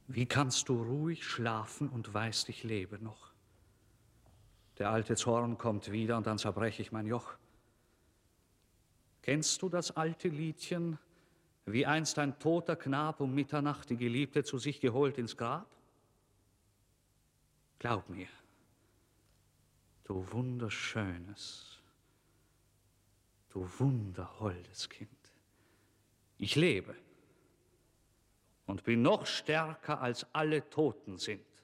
Wie kannst du ruhig schlafen und weißt, ich lebe noch? Der alte Zorn kommt wieder und dann zerbreche ich mein Joch. Kennst du das alte Liedchen, wie einst ein toter Knab um Mitternacht die Geliebte zu sich geholt ins Grab? Glaub mir, du wunderschönes, du wunderholdes Kind, ich lebe und bin noch stärker als alle Toten sind.